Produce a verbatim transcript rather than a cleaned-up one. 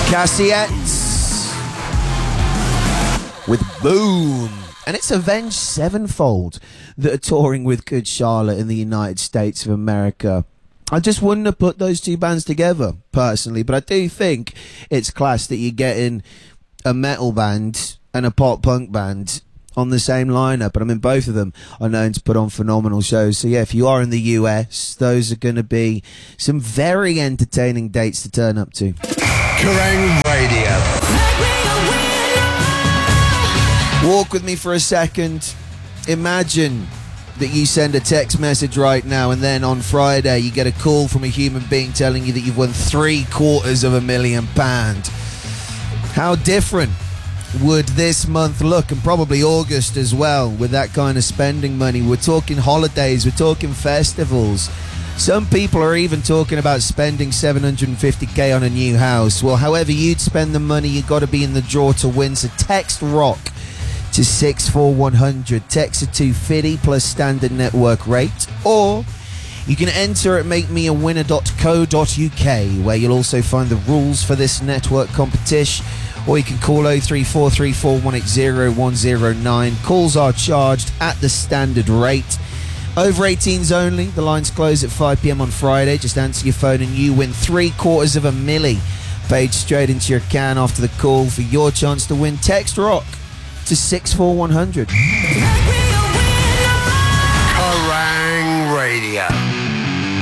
Cassiettes with Boom. And it's Avenged Sevenfold that are touring with Good Charlotte in the United States of America. I just wouldn't have put those two bands together, personally, but I do think it's class that you're getting a metal band and a pop punk band on the same lineup. And I mean, both of them are known to put on phenomenal shows. So yeah, if you are in the U S, those are going to be some very entertaining dates to turn up to. Kerrang Radio. Walk with me for a second. Imagine that you send a text message right now and then on Friday you get a call from a human being telling you that you've won three quarters of a million pound. How different would this month look, and probably August as well, with that kind of spending money? We're talking holidays, we're talking festivals. Some people are even talking about spending seven hundred fifty k on a new house. Well, however you'd spend the money, you've got to be in the draw to win. So text ROCK to six four one hundred. Text it to fifty plus standard network rate. Or you can enter at make me a winner dot co dot uk, where you'll also find the rules for this network competition. Or you can call oh three four three four one eight oh one oh nine. Calls are charged at the standard rate. Over eighteens only. The lines close at five p.m. on Friday. Just answer your phone and you win three quarters of a milli paid straight into your can after the call. For your chance to win, text ROCK to six four one hundred. Kerrang Radio.